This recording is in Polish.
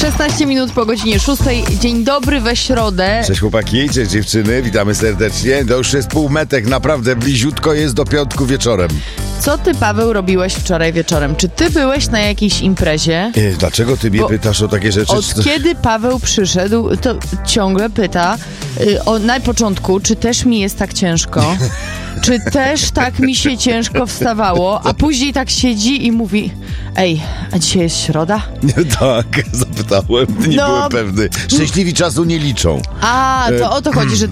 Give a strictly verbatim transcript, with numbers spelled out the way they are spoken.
szesnaście minut po godzinie szóstej. Dzień dobry we środę. Cześć chłopaki, cześć dziewczyny, witamy serdecznie. To już jest półmetek, naprawdę bliziutko jest do piątku wieczorem. Co ty, Paweł, robiłeś wczoraj wieczorem? Czy ty byłeś na jakiejś imprezie? E, dlaczego ty mnie Bo pytasz o takie rzeczy? Od kiedy Paweł przyszedł, to ciągle pyta y, o, na początku, czy też mi jest tak ciężko? Czy też tak mi się ciężko wstawało? A później tak siedzi i mówi: ej, a dzisiaj jest środa? Tak, zapytałem, nie No. byłem pewny. Szczęśliwi czasu nie liczą. A, to o to chodzi, że